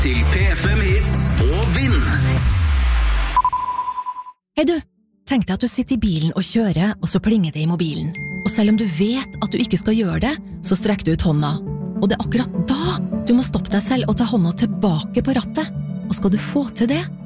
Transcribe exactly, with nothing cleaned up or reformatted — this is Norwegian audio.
til P F M Hits og vinn. Hei du, tenk deg at du sitter i bilen og kjører, og så plinger det i mobilen. Og selv om du vet at du ikke skal gjøre det, så strekker du ut hånda. Og det er akkurat da du må stoppe deg selv og ta hånda tilbake på rattet. Og skal du få til det,